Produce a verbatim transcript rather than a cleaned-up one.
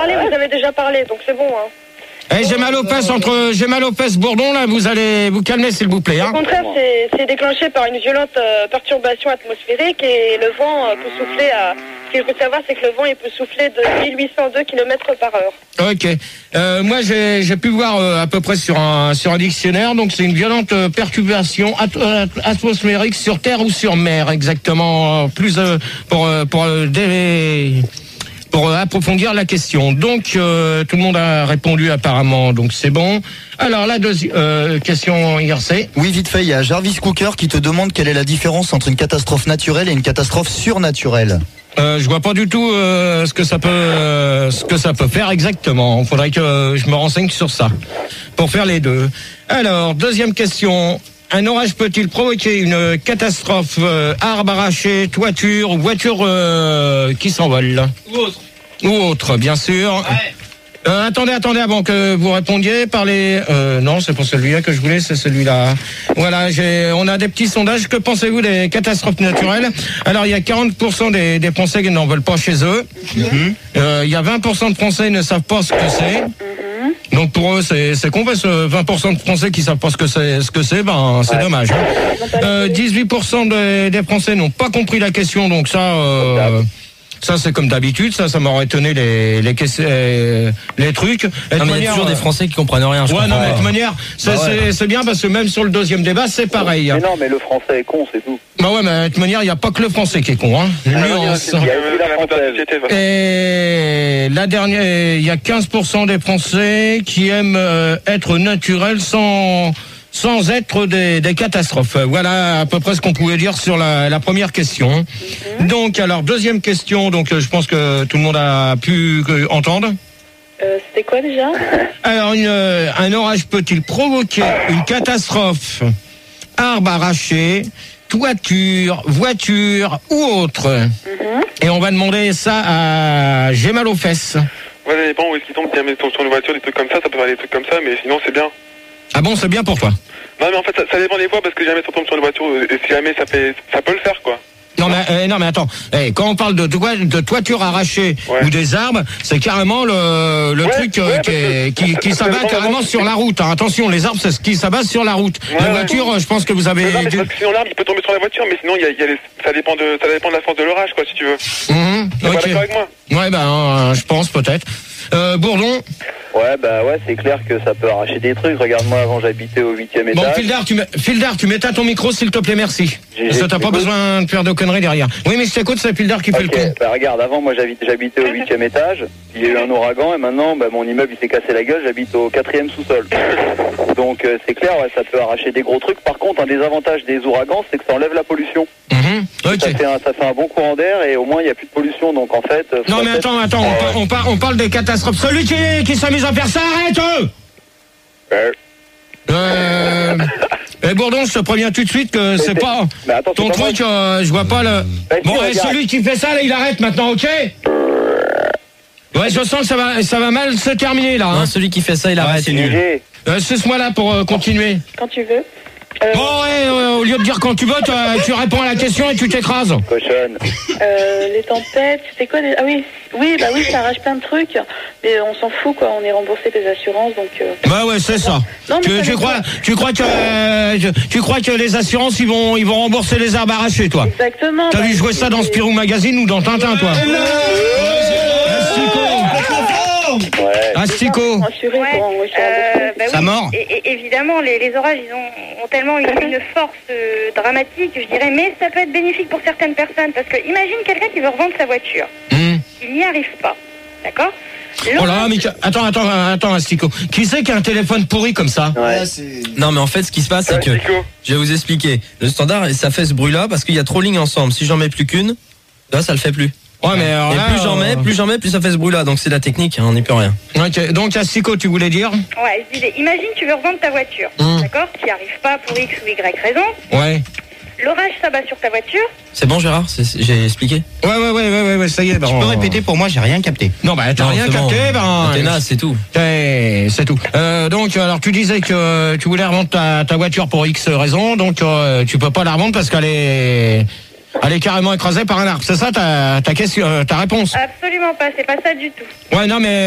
parlé, vous avez déjà parlé, donc c'est bon. Hein. Eh, j'ai mal aux fesses entre, j'ai mal aux fesses Bourdon, là, vous allez vous calmer s'il vous plaît. Hein. Au contraire, c'est, c'est déclenché par une violente euh, perturbation atmosphérique et le vent euh, peut souffler à... Ce qu'il faut savoir, c'est que le vent, il peut souffler de mille huit cent deux kilomètres par heure. Ok. Euh, moi, j'ai, j'ai pu voir euh, à peu près sur un, sur un dictionnaire, donc c'est une violente euh, perturbation at- atmosphérique sur terre ou sur mer, exactement, euh, plus euh, pour, euh, pour euh, des... pour approfondir la question. Donc, euh, tout le monde a répondu apparemment, donc c'est bon. Alors, la deuxième euh, question, I R C. Oui, vite fait, il y a Jarvis Cooker qui te demande quelle est la différence entre une catastrophe naturelle et une catastrophe surnaturelle. Euh, je vois pas du tout euh, ce que ça peut, euh, ce que ça peut faire exactement. Il faudrait que euh, je me renseigne sur ça pour faire les deux. Alors, deuxième question. Un orage peut-il provoquer une catastrophe, euh, arbre arraché, toiture, voiture euh, qui s'envole? Ou autre. Ou autre, bien sûr. Ouais. Euh, attendez, attendez, avant que vous répondiez, parlez... Euh, non, c'est pas celui-là que je voulais, c'est celui-là. Voilà, j'ai, on a des petits sondages. Que pensez-vous des catastrophes naturelles? Alors, il y a quarante pour cent des, des Français qui n'en veulent pas chez eux. Mm-hmm. Euh, il y a vingt pour cent de Français qui ne savent pas ce que c'est. Mm-hmm. Donc, pour eux, c'est, c'est con, parce que vingt pour cent de Français qui savent pas ce que c'est, ce que c'est, ben, c'est ouais. dommage. Hein. Euh, dix-huit pour cent des, des Français n'ont pas compris la question, donc ça... Euh, Ça, c'est comme d'habitude. Ça, ça m'aurait étonné les les, les, les trucs. Non, mais manière, il y a toujours euh... des Français qui comprennent rien. Je ouais, non, mais de toute manière, c'est, bah ouais. c'est, c'est bien parce que même sur le deuxième débat, c'est pareil. Mais non, mais le français est con, c'est tout. Bah ouais, mais de toute manière, il n'y a pas que le français qui est con, hein. Ah, nuance. Il y a aussi la française. Et la dernière, il y a quinze pour cent des Français qui aiment euh, être naturels sans... sans être des, des catastrophes. Voilà à peu près ce qu'on pouvait dire sur la, la première question. Mm-hmm. Donc, alors, deuxième question, donc je pense que tout le monde a pu euh, entendre. Euh, c'était quoi déjà? Alors, une, euh, un orage peut-il provoquer une catastrophe? Arbre arraché, toiture, voiture ou autre. Mm-hmm. Et on va demander ça à J'ai mal aux fesses. Ouais, ça dépend où est-ce qu'il tombe. Si on tombe sur une voiture, des trucs comme ça, ça peut faire des trucs comme ça, mais sinon c'est bien. Ah bon, c'est bien pour toi? Non, mais en fait, ça, ça dépend des fois, parce que jamais ça tombe sur une voiture, et si jamais ça fait, ça peut le faire, quoi. Non, mais, euh, non, mais attends, hey, quand on parle de, de, de toiture arrachée ouais. ou des arbres, c'est carrément le, le ouais, truc euh, ouais, qui, qui, qui s'abat carrément sur la route. Hein. Attention, les arbres, c'est ce qui s'abat sur la route. Ouais, la voiture, ouais. je pense que vous avez... Non, mais parce que sinon, l'arbre, il peut tomber sur la voiture, mais sinon, il y a, il y a les, ça, dépend de, ça dépend de la force de l'orage, quoi, si tu veux. Mmh, T'es okay. pas d'accord avec moi? Ouais, ben, euh, je pense, peut-être. Euh, Bourdon? Ouais, bah ouais, c'est clair que ça peut arracher des trucs. Regarde-moi, avant, j'habitais au huitième étage. Bon, Fildar, tu, Fildar, tu m'éteins ton micro, s'il te plaît, merci. J'ai, Parce que t'as pas besoin de faire de conneries derrière. Oui, mais je t'écoute, c'est Fildar qui okay. fait le con. Bah regarde, avant, moi, j'habitais, j'habitais au huitième étage. Il y a eu un ouragan et maintenant, bah, mon immeuble, il s'est cassé la gueule. J'habite au quatrième sous-sol. Donc, euh, c'est clair, ouais, ça peut arracher des gros trucs. Par contre, un des avantages des ouragans, c'est que ça enlève la pollution. Mmh, okay. ça, fait un, ça fait un bon courant d'air et au moins, il n'y a plus de pollution. Donc, en fait... Non, mais attends, attends, on, par, on, par, on parle des catastrophes. Celui qui, qui s'amuse à faire ça, arrête eux euh... Euh... Et Bourdon, je te préviens tout de suite que c'est, c'est pas attends, ton c'est truc, euh, je vois pas le... Bah, bon, si, et celui qui fait ça, là, il arrête maintenant, ok? Ouais, je sens que ça va, ça va mal se terminer, là. Hein. Non, celui qui fait ça, il arrête, c'est nul. Euh, Suce-moi là pour euh, continuer. Quand tu veux. Euh... Bon, ouais, euh, au lieu de dire quand tu veux, tu réponds à la question et tu t'écrases. Cochonne. Euh, les tempêtes, c'était quoi des... Ah oui, oui, bah oui, ça arrache plein de trucs. Mais on s'en fout, quoi. On est remboursé des assurances, donc. Euh... Bah ouais, c'est ça. Non, tu, tu crois, tu crois que, euh, tu crois que les assurances, ils vont, ils vont rembourser les arbres arrachés, toi. Exactement. T'as bah, vu jouer ça dans Spirou Magazine ou dans Tintin, toi? Ouais. Astico. Ouais, euh, bah ça oui, mord. Et, et, évidemment, les, les orages, ils ont, ont tellement une, une force euh, dramatique, je dirais, mais ça peut être bénéfique pour certaines personnes, parce que imagine quelqu'un qui veut revendre sa voiture. Mmh. Il n'y arrive pas, d'accord? Oh là, mais attends, attends, attends, Astico. Qui c'est qui a un téléphone pourri comme ça? Ouais, c'est... Non, mais en fait, ce qui se passe, c'est que je vais vous expliquer. Le standard, ça fait ce bruit-là parce qu'il y a trop de lignes ensemble. Si j'en mets plus qu'une, là, ça le fait plus. Ouais, mais alors et là, plus j'en mets, plus j'en mets, plus ça fait ce bruit-là. Donc c'est la technique, hein, on n'y peut rien. Ok, donc Astico, tu voulais dire? Ouais, je disais, imagine tu veux revendre ta voiture, mmh. d'accord? Tu n'y arrives pas pour X ou Y raison. Ouais. L'orage s'abat sur ta voiture. C'est bon, Gérard, c'est, c'est, j'ai expliqué. Ouais, ouais, ouais, ouais, ouais, ça y est. Bah, tu on... peux répéter pour moi, j'ai rien capté. Non, bah t'as non, rien capté, bon. ben. T'es naze, c'est tout. C'est, c'est tout. Euh, donc, alors tu disais que tu voulais revendre ta, ta voiture pour X raison, donc euh, tu peux pas la revendre parce qu'elle est. Elle est carrément écrasée par un arbre. C'est ça ta, ta question, ta réponse? Absolument pas, c'est pas ça du tout. Ouais, non, mais